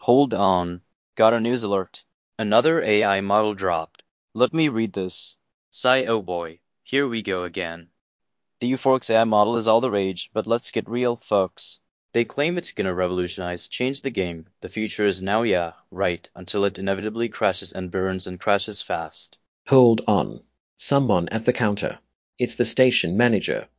Hold on. Got a news alert. Another AI model dropped. Let me read this. Sigh, oh boy. Here we go again. The Euphorix AI model is all the rage, but let's get real, folks. They claim it's gonna revolutionize, change the game. The future is now, yeah, right, until it inevitably crashes and burns and crashes fast. Hold on. Someone at the counter. It's the station manager.